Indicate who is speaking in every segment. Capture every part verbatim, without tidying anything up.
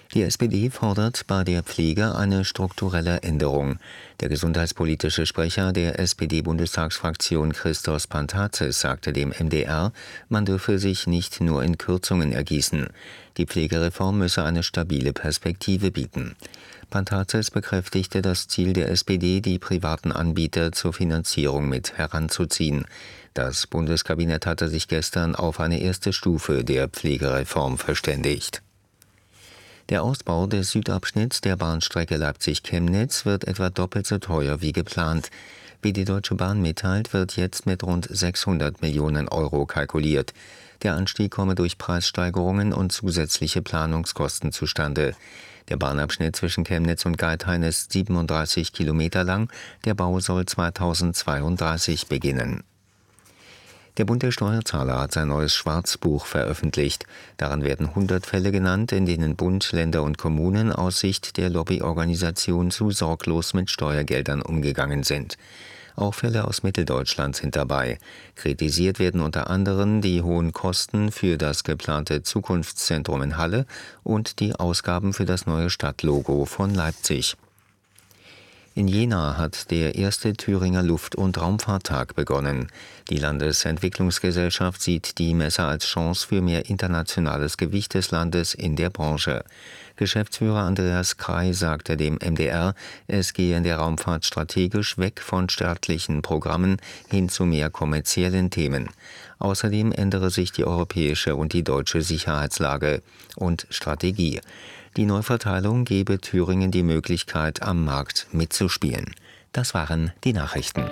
Speaker 1: Die S P D fordert bei der Pflege eine strukturelle Änderung. Der gesundheitspolitische Sprecher der S P D-Bundestagsfraktion Christos Pantazis sagte dem M D R, man dürfe sich nicht nur in Kürzungen ergießen. Die Pflegereform müsse eine stabile Perspektive bieten. Pantazis bekräftigte das Ziel der S P D, die privaten Anbieter zur Finanzierung mit heranzuziehen. Das Bundeskabinett hatte sich gestern auf eine erste Stufe der Pflegereform verständigt. Der Ausbau des Südabschnitts der Bahnstrecke Leipzig-Chemnitz wird etwa doppelt so teuer wie geplant. Wie die Deutsche Bahn mitteilt, wird jetzt mit rund sechshundert Millionen Euro kalkuliert. Der Anstieg komme durch Preissteigerungen und zusätzliche Planungskosten zustande. Der Bahnabschnitt zwischen Chemnitz und Geithain ist siebenunddreißig Kilometer lang. Der Bau soll zweitausendzweiunddreißig beginnen. Der Bund der Steuerzahler hat sein neues Schwarzbuch veröffentlicht. Daran werden hundert Fälle genannt, in denen Bund, Länder und Kommunen aus Sicht der Lobbyorganisation zu sorglos mit Steuergeldern umgegangen sind. Auch Fälle aus Mitteldeutschland sind dabei. Kritisiert werden unter anderem die hohen Kosten für das geplante Zukunftszentrum in Halle und die Ausgaben für das neue Stadtlogo von Leipzig. In Jena hat der erste Thüringer Luft- und Raumfahrttag begonnen. Die Landesentwicklungsgesellschaft sieht die Messe als Chance für mehr internationales Gewicht des Landes in der Branche. Geschäftsführer Andreas Krei sagte dem M D R, es gehe in der Raumfahrt strategisch weg von staatlichen Programmen hin zu mehr kommerziellen Themen. Außerdem ändere sich die europäische und die deutsche Sicherheitslage und Strategie. Die Neuverteilung gebe Thüringen die Möglichkeit, am Markt mitzuspielen. Das waren die Nachrichten.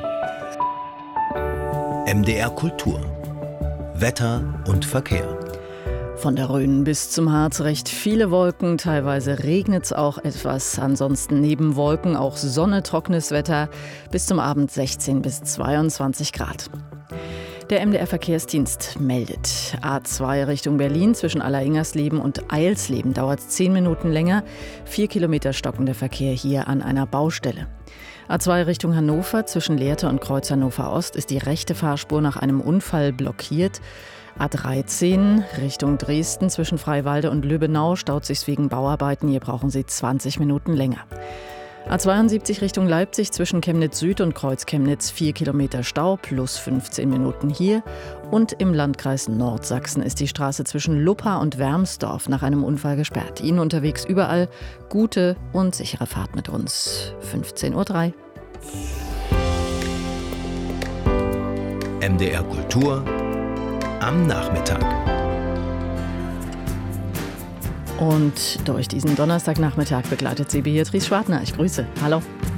Speaker 2: M D R Kultur. Wetter und Verkehr.
Speaker 3: Von der Rhön bis zum Harz recht viele Wolken, teilweise regnet es auch etwas. Ansonsten neben Wolken auch Sonne, trockenes Wetter, bis zum Abend sechzehn bis zweiundzwanzig Grad. Der M D R-Verkehrsdienst meldet. A zwei Richtung Berlin zwischen Allersingersleben und Eilsleben dauert es zehn Minuten länger. Vier Kilometer stockender Verkehr hier an einer Baustelle. A zwei Richtung Hannover zwischen Lehrte und Kreuz Hannover Ost ist die rechte Fahrspur nach einem Unfall blockiert. A dreizehn Richtung Dresden zwischen Freiwalde und Lübbenau staut sich wegen Bauarbeiten. Hier brauchen Sie zwanzig Minuten länger. A zweiundsiebzig Richtung Leipzig zwischen Chemnitz Süd und Kreuz Chemnitz vier Kilometer Stau plus fünfzehn Minuten hier. Und im Landkreis Nordsachsen ist die Straße zwischen Luppa und Wermsdorf nach einem Unfall gesperrt. Ihnen unterwegs überall gute und sichere Fahrt mit uns. fünfzehn Uhr drei.
Speaker 2: M D R Kultur am Nachmittag.
Speaker 3: Und durch diesen Donnerstagnachmittag begleitet sie Beatrice Schwartner. Ich grüße. Hallo.